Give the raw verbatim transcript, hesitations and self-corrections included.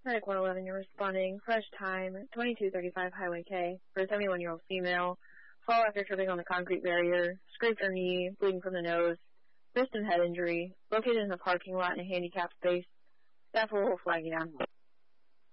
Medic one eleven, you're responding. Fresh time, twenty-two thirty-five Highway K, for a seventy-one-year-old female. Fall after tripping on the concrete barrier, scraped her knee, bleeding from the nose, wrist and head injury, located in the parking lot in a handicapped space. Staff will flag you down.